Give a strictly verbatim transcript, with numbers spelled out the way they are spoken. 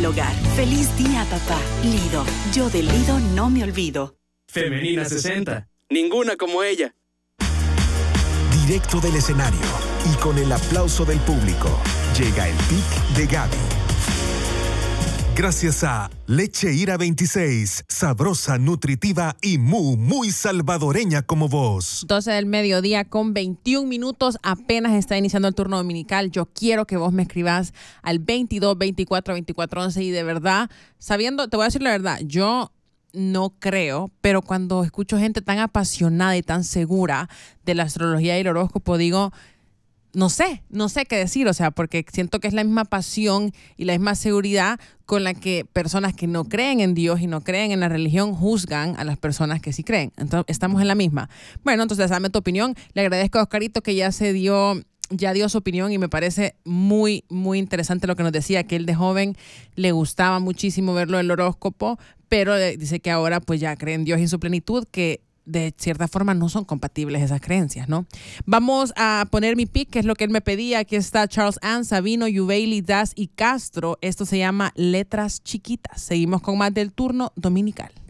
el hogar. ¡Feliz día, papá! Lido. Yo de Lido no me olvido. Femenina sesenta. Ninguna como ella. Directo del escenario y con el aplauso del público, llega el pick de Gaby. Gracias a Leche Ira veintiséis, sabrosa, nutritiva y muy, muy salvadoreña como vos. doce del mediodía con veintiún minutos, apenas está iniciando el turno dominical. Yo quiero que vos me escribas al veintidós, veinticuatro, veinticuatro, once y de verdad, sabiendo, te voy a decir la verdad, yo no creo, pero cuando escucho gente tan apasionada y tan segura de la astrología y el horóscopo, digo, no sé, no sé qué decir, o sea, porque siento que es la misma pasión y la misma seguridad con la que personas que no creen en Dios y no creen en la religión juzgan a las personas que sí creen. Entonces, estamos en la misma. Bueno, entonces, dame tu opinión. Le agradezco a Oscarito que ya se dio... ya dio su opinión y me parece muy, muy interesante lo que nos decía, que él de joven le gustaba muchísimo verlo en el horóscopo, pero dice que ahora pues ya cree en Dios y en su plenitud, que de cierta forma no son compatibles esas creencias, ¿no? Vamos a poner mi pick, que es lo que él me pedía. Aquí está Charles Ann, Sabino, Yuveili, Das y Castro. Esto se llama Letras Chiquitas. Seguimos con más del turno dominical.